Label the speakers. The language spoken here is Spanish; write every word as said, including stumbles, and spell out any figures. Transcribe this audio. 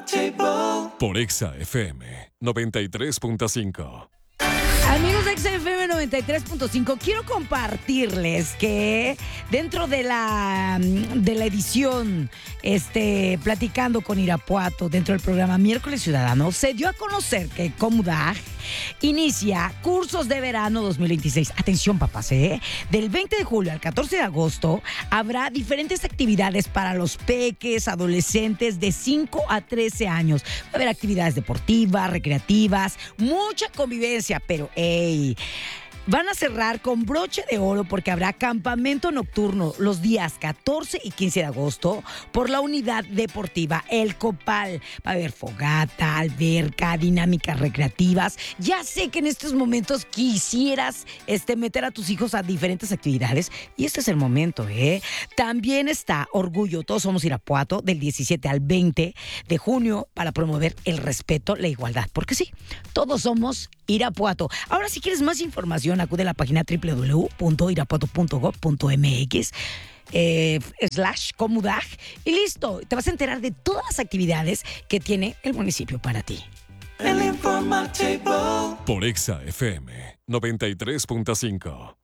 Speaker 1: Por Exa F M noventa y tres punto cinco.
Speaker 2: Amigos de Exa F M noventa y tres punto cinco, quiero compartirles que dentro de la, de la edición este, Platicando con Irapuato, dentro del programa Miércoles Ciudadano, se dio a conocer que Comudag inicia cursos de verano dos mil veintiséis. Atención, papás, ¿eh? Del veinte de julio al catorce de agosto habrá diferentes actividades para los peques, adolescentes de cinco a trece años. Va a haber actividades deportivas, recreativas, mucha convivencia, pero ¡ey! Van a cerrar con broche de oro porque habrá campamento nocturno los días catorce y quince de agosto por la unidad deportiva El Copal. Va a haber fogata, alberca, dinámicas recreativas. Ya sé que en estos momentos quisieras este, meter a tus hijos a diferentes actividades y este es el momento, ¿eh? También está Orgullo, Todos Somos Irapuato, del diecisiete al veinte de junio para promover el respeto, la igualdad. Porque sí, todos somos Irapuato. Ahora, si quieres más información, acude a la página doble u doble u doble u punto irapuato punto gob punto eme equis eh, slash Comudag y listo, te vas a enterar de todas las actividades que tiene el municipio para ti.
Speaker 1: Por Exa F M noventa y tres punto cinco.